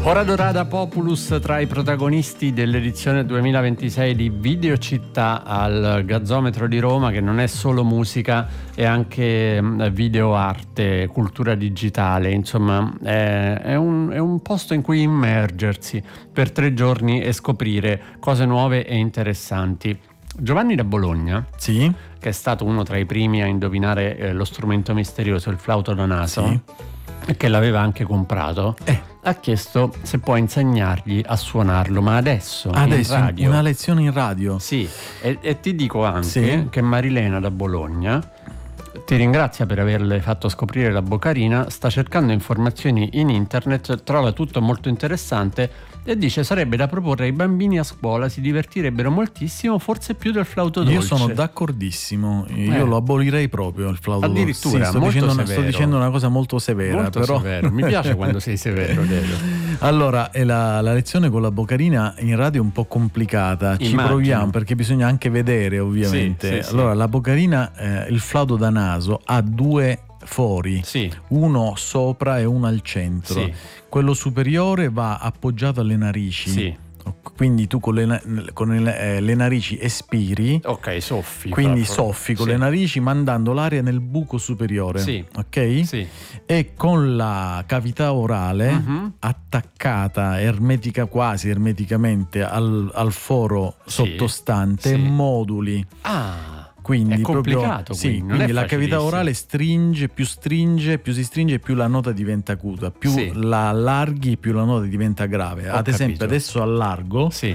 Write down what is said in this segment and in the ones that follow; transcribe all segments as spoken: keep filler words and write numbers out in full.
Hora Dorada Populus tra i protagonisti dell'edizione duemilaventisei di Videocittà al Gazzometro di Roma, che non è solo musica, è anche video arte, cultura digitale, insomma è, è, un, è un posto in cui immergersi per tre giorni e scoprire cose nuove e interessanti. Giovanni da Bologna, sì, che è stato uno tra i primi a indovinare eh, lo strumento misterioso, il flauto da naso, sì, e che l'aveva anche comprato, eh. ha chiesto se può insegnargli a suonarlo, ma adesso, adesso in radio. Una lezione in radio. Sì, e, e ti dico anche sì. che Marilena da Bologna ti ringrazia per averle fatto scoprire la Boccarina, sta cercando informazioni in internet, trova tutto molto interessante e dice sarebbe da proporre ai bambini a scuola, si divertirebbero moltissimo, forse più del flauto dolce. Io sono d'accordissimo, io eh. lo abolirei proprio il flauto dolce. Addirittura, sì, sto, molto dicendo una, severo. sto dicendo una cosa molto severa, molto però severo. Mi piace quando sei severo, Dedo. Allora, è la, la lezione con la Boccarina in radio è un po' complicata, ci Immagino. proviamo perché bisogna anche vedere, ovviamente. Sì, sì, allora, sì. la Boccarina, eh, il flauto da naso ha due fori, Sì. uno sopra e uno al centro. Sì. Quello superiore va appoggiato alle narici. Sì. Quindi tu con le, con le, eh, le narici espiri, Ok, soffi. quindi proprio. soffi con Sì. le narici mandando l'aria nel buco superiore. Sì. Ok? Sì. E con la cavità orale Mhm. attaccata ermetica, quasi ermeticamente al, al foro Sì. sottostante, Sì. moduli. Ah. Quindi È proprio, complicato, sì, quindi, non quindi è la cavità facilissimo. orale stringe, più stringe, più si stringe, più la nota diventa acuta, più Sì. la allarghi, più la nota diventa grave. Ho Ad esempio, capito. adesso allargo Sì.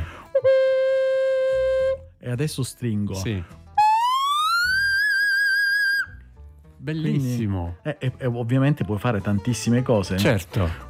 e adesso stringo. Sì. Bellissimo. E, e- e ovviamente puoi fare tantissime cose. Certo.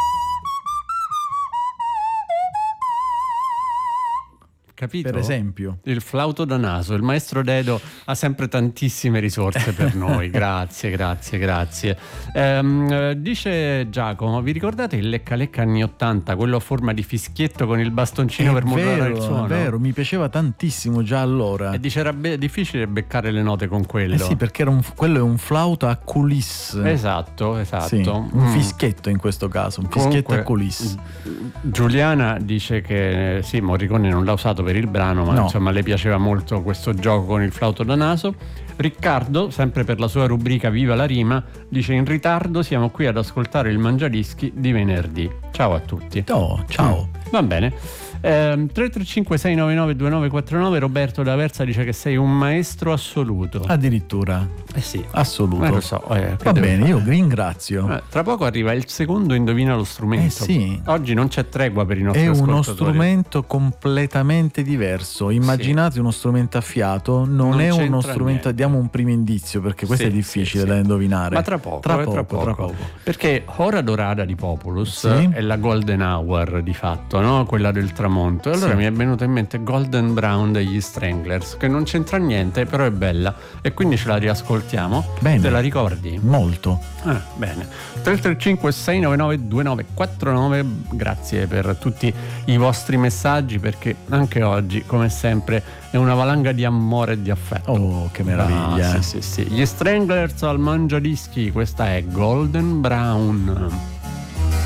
Capito? Per esempio. Il flauto da naso, il maestro Dedo ha sempre tantissime risorse per noi. Grazie, grazie, grazie. Ehm, eh, dice Giacomo, vi ricordate il lecca lecca anni ottanta, quello a forma di fischietto con il bastoncino È per modulare vero, il suono? è vero, mi piaceva tantissimo già allora. E dice era be- difficile beccare le note con quello. Eh sì, perché era un, quello è un flauto a coulisse. Esatto, esatto. Sì, un Mm. fischietto in questo caso, un Comunque, fischietto a coulisse. Giuliana dice che sì, Morricone non l'ha usato per il brano, ma No. insomma le piaceva molto questo gioco con il flauto da naso. Riccardo, sempre per la sua rubrica Viva la rima, dice in ritardo siamo qui ad ascoltare il Mangiadischi di venerdì. Ciao a tutti. Oh, ciao. Mm. Va bene. Ehm, tre tre cinque sei nove nove due nove quattro nove. Roberto da Aversa dice che sei un maestro assoluto. Addirittura. Eh sì, Assoluto. eh, lo so. eh, che Va devo bene, fare? io ringrazio. Eh, tra poco arriva il secondo Indovina lo strumento. Eh sì. Oggi non c'è tregua per i nostri È uno ascoltatori. strumento completamente diverso. Immaginate uno strumento a fiato, non, Non è uno c'entra strumento. niente. Diamo un primo indizio perché questo Sì, è difficile sì, da sì. indovinare. Ma tra poco, tra eh, poco, tra poco. tra poco. Perché Hora Dorada di Populus Sì. è la golden hour di fatto, no? Quella del tramonto. E allora Sì. mi è venuto in mente Golden Brown degli Stranglers, che non c'entra niente, però è bella. E quindi ce la riascoltiamo. Bene. Te la ricordi? Molto. Ah, bene. tre tre cinque sei nove nove due nove quattro nove. Grazie per tutti i vostri messaggi, perché anche oggi, come sempre, è una valanga di amore e di affetto. Oh, che meraviglia. Ah, sì, sì, sì. Gli Stranglers al Mangiadischi, questa è Golden Brown.